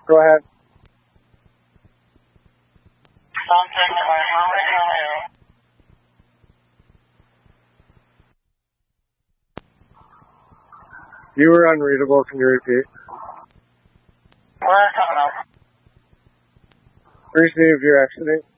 Go ahead. You were unreadable. Can you repeat? Receive your accident.